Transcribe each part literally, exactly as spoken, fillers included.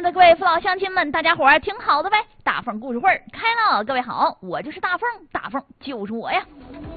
爱的各位父老乡亲们，大家伙儿听好的呗！大凤故事会开了，各位好，我就是大凤，大凤就是我呀。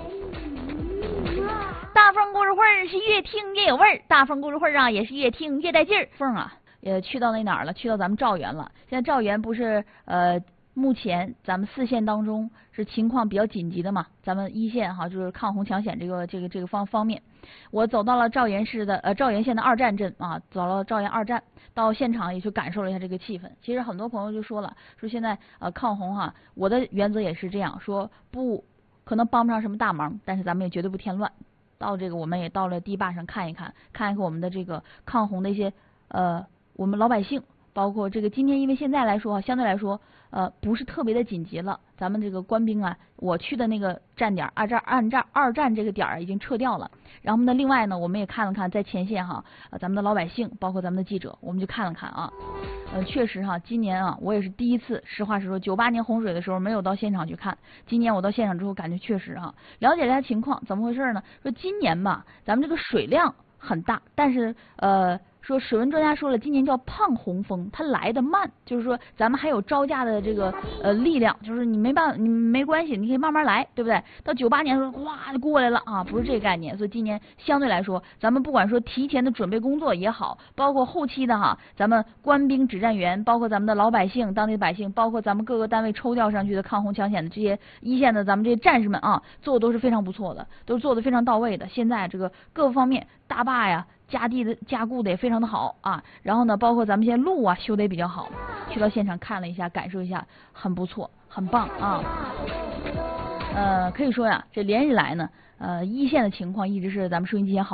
大凤故事会是越听越有味儿，大凤故事会啊也是越听越带劲儿。凤啊，也去到那哪儿了？去到咱们赵源了。现在赵源不是呃。目前咱们四线当中是情况比较紧急的嘛，咱们一线哈就是抗洪抢险这个这个这个方方面，我走到了赵源市的呃赵源县的二战镇啊，走到了赵源二战，到现场也去感受了一下这个气氛。其实很多朋友就说了，说现在呃抗洪哈，我的原则也是这样说，不可能帮不上什么大忙，但是咱们也绝对不添乱。到这个我们也到了堤坝上看一看，看一看我们的这个抗洪的一些呃我们老百姓。包括这个今天，因为现在来说，相对来说，呃，不是特别的紧急了。咱们这个官兵啊，我去的那个站点，二战二战二战这个点儿已经撤掉了。然后呢，另外呢，我们也看了看在前线哈，呃，咱们的老百姓，包括咱们的记者，我们就看了看啊，呃，确实哈，今年啊，我也是第一次，实话实说，九八年洪水的时候没有到现场去看，今年我到现场之后，感觉确实哈，了解一下情况，怎么回事呢？说今年吧，咱们这个水量很大，但是呃。说水文专家说了，今年叫胖洪峰，它来的慢，就是说咱们还有招架的这个呃力量，就是你没办法，你没关系，你可以慢慢来，对不对？到九八年的时候，哗就过来了啊，不是这个概念。所以今年相对来说，咱们不管说提前的准备工作也好，包括后期的哈，咱们官兵指战员，包括咱们的老百姓、当地百姓，包括咱们各个单位抽调上去的抗洪抢险的这些一线的咱们这些战士们啊，做的都是非常不错的，都是做的非常到位的。现在这个各方面大坝呀。加地的加固的也非常的好啊，然后呢，包括咱们现在路啊修的也比较好，去到现场看了一下，感受一下，很不错，很棒啊。呃，可以说呀，这连日来呢，呃，一线的情况一直是咱们收音机前好。